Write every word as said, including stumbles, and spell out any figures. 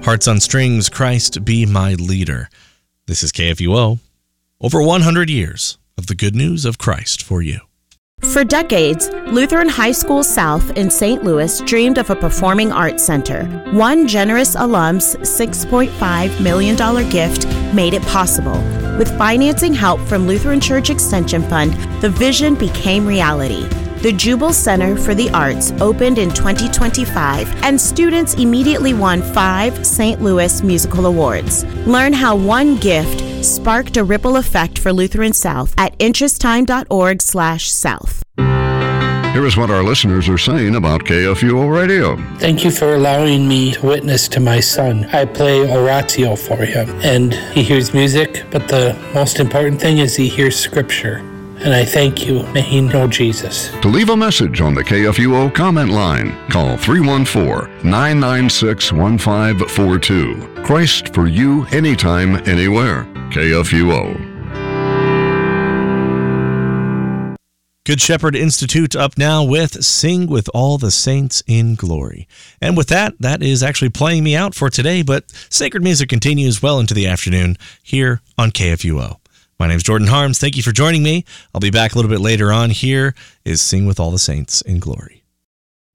Hearts on Strings, Christ Be My Leader. This is K F U O. Over one hundred years of the good news of Christ for you. For decades, Lutheran High School South in Saint Louis dreamed of a performing arts center. One generous alum's six point five million dollars gift made it possible. With financing help from Lutheran Church Extension Fund, the vision became reality. The Jubal Center for the Arts opened in twenty twenty-five, and students immediately won five Saint Louis Musical Awards. Learn how one gift sparked a ripple effect for Lutheran South at interesttime.org slash south. Here is what our listeners are saying about K F U O Radio. Thank you for allowing me to witness to my son. I play oratio for him, and he hears music, but the most important thing is he hears scripture. And I thank you. May he know Jesus. To leave a message on the K F U O comment line, call three one four, nine nine six, one five four two. Christ for you, anytime, anywhere. K F U O. Good Shepherd Institute up now with Sing with All the Saints in Glory. And with that, that is actually playing me out for today, but sacred music continues well into the afternoon here on K F U O. My name's Jordan Harms. Thank you for joining me. I'll be back a little bit later on. Here is Sing with All the Saints in Glory.